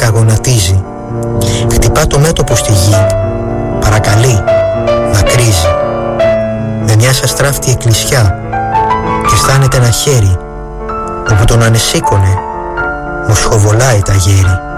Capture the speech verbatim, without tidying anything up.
σάρκα γονατίζει. Χτυπά το μέτωπο στη γη, παρακαλεί, δακρύζει. Με μια σαστράφτη εκκλησιά και αισθάνεται ένα χέρι όπου τον ανεσήκωνε μοσχοβολάει τα γέρι.